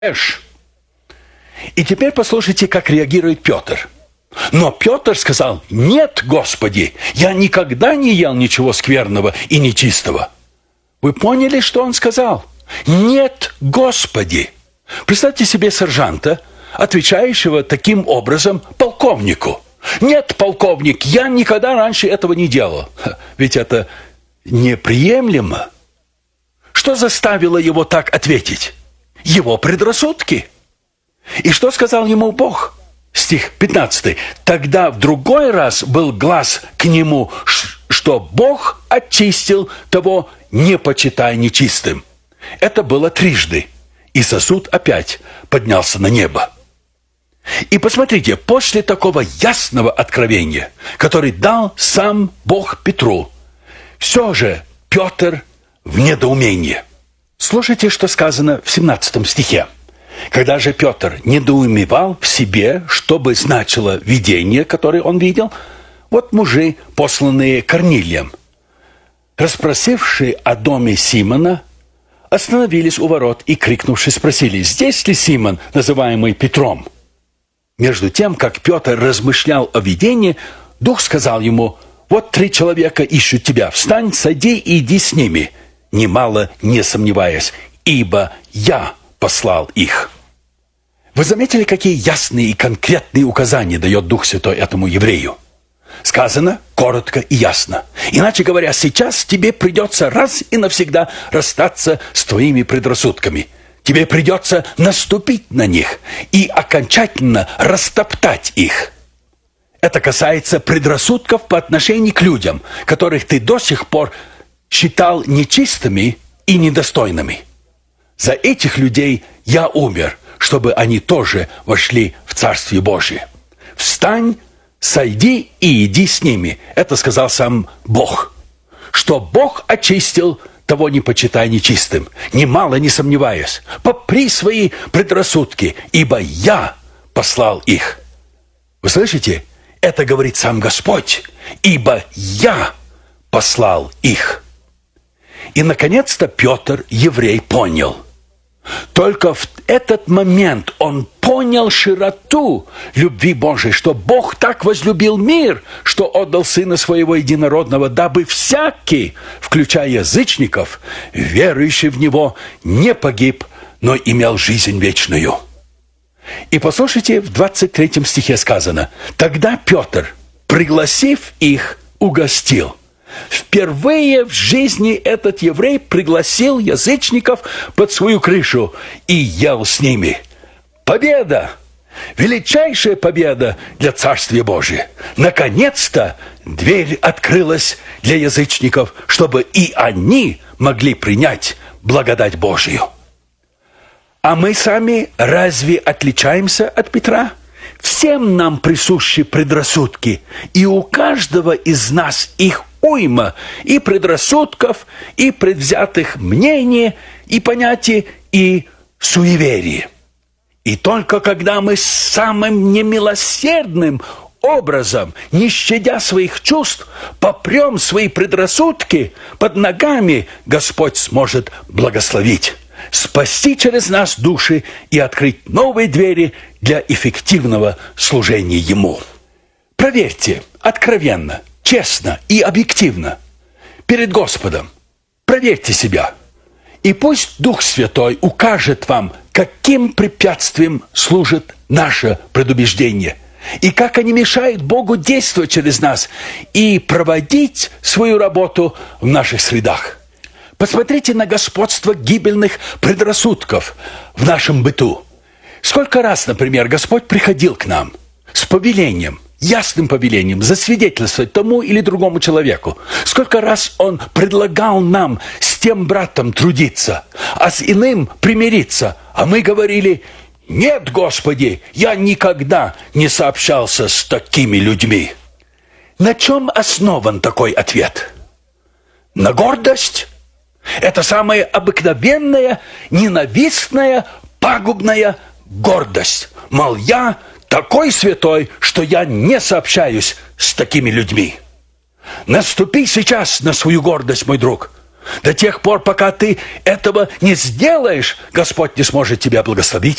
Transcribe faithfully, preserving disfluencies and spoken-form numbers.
И теперь послушайте, как реагирует Петр. Но Петр сказал: «Нет, Господи, я никогда не ел ничего скверного и нечистого». Вы поняли, что он сказал? «Нет, Господи». Представьте себе сержанта, отвечающего таким образом полковнику. «Нет, полковник, я никогда раньше этого не делал». Ведь это неприемлемо. Что заставило его так ответить? Его предрассудки. И что сказал ему Бог? Стих пятнадцатый. «Тогда в другой раз был глас к нему, что Бог очистил того, не почитай нечистым». Это было трижды. И сосуд опять поднялся на небо. И посмотрите, после такого ясного откровения, который дал сам Бог Петру, все же Петр в недоумении. Слушайте, что сказано в семнадцатом стихе. «Когда же Петр недоумевал в себе, что бы значило видение, которое он видел, вот мужи, посланные Корнилием, расспросившие о доме Симона, остановились у ворот и, крикнувши, спросили: здесь ли Симон, называемый Петром?» Между тем, как Петр размышлял о видении, Дух сказал ему: «Вот три человека ищут тебя, встань, сойди и иди с ними, немало не сомневаясь, ибо я послал их». Вы заметили, какие ясные и конкретные указания дает Дух Святой этому еврею? Сказано коротко и ясно. Иначе говоря, сейчас тебе придется раз и навсегда расстаться с твоими предрассудками. Тебе придется наступить на них и окончательно растоптать их. Это касается предрассудков по отношению к людям, которых ты до сих пор считал нечистыми и недостойными. За этих людей я умер, чтобы они тоже вошли в Царствие Божие. «Встань, сойди и иди с ними», — это сказал сам Бог. Что Бог очистил, того не почитай нечистым, немало не сомневаясь. Попри свои предрассудки, ибо я послал их. Вы слышите? Это говорит сам Господь, ибо я послал их. И, наконец-то, Петр, еврей, понял. Только в этот момент он понял широту любви Божией, что Бог так возлюбил мир, что отдал Сына Своего Единородного, дабы всякий, включая язычников, верующий в Него, не погиб, но имел жизнь вечную. И послушайте, в двадцать третьем стихе сказано: «Тогда Петр, пригласив их, угостил». Впервые в жизни этот еврей пригласил язычников под свою крышу и ел с ними. Победа! Величайшая победа для Царствия Божия. Наконец-то дверь открылась для язычников, чтобы и они могли принять благодать Божию. А мы сами разве отличаемся от Петра? Всем нам присущи предрассудки, и у каждого из нас их уйма и предрассудков, и предвзятых мнений, и понятий, и суеверий. И только когда мы самым немилосердным образом, не щадя своих чувств, попрем свои предрассудки под ногами, Господь сможет благословить, спасти через нас души и открыть новые двери для эффективного служения Ему. Проверьте откровенно, честно и объективно перед Господом. Проверьте себя. И пусть Дух Святой укажет вам, каким препятствием служит наше предубеждение, и как они мешают Богу действовать через нас и проводить свою работу в наших средах. Посмотрите на господство гибельных предрассудков в нашем быту. Сколько раз, например, Господь приходил к нам с повелением, ясным повелением засвидетельствовать тому или другому человеку. Сколько раз Он предлагал нам с тем братом трудиться, а с иным примириться. А мы говорили: «Нет, Господи, я никогда не сообщался с такими людьми». На чем основан такой ответ? На гордость? Это самая обыкновенная, ненавистная, пагубная гордость. Мол, я такой святой, что я не сообщаюсь с такими людьми. Наступи сейчас на свою гордость, мой друг. До тех пор, пока ты этого не сделаешь, Господь не сможет тебя благословить.